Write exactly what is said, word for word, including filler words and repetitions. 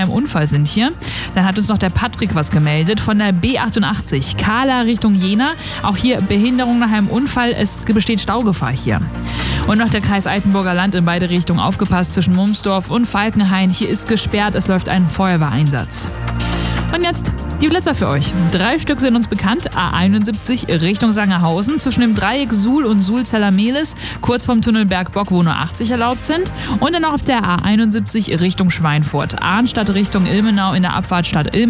einem Unfall sind hier. Dann hat uns noch der Patrick was gemeldet von der B achtundachtzig, Kahla Richtung Jena. Auch hier Behinderung nach einem Unfall, es besteht Staugefahr hier. Und noch der Kreis Altenburger Land in beide Richtungen aufgepasst zwischen Mumsdorf und Falkenhain. Hier ist gesperrt, es läuft ein Feuerwehreinsatz. Und jetzt die Blitzer für euch. Drei Stück sind uns bekannt. A einundsiebzig Richtung Sangerhausen zwischen dem Dreieck Suhl und Suhl-Zellermehlis, kurz vom Tunnel Bergbock, wo nur achtzig erlaubt sind. Und dann noch auf der A einundsiebzig Richtung Schweinfurt. Arnstadt Richtung Ilmenau in der Abfahrtstadt Ilmenau.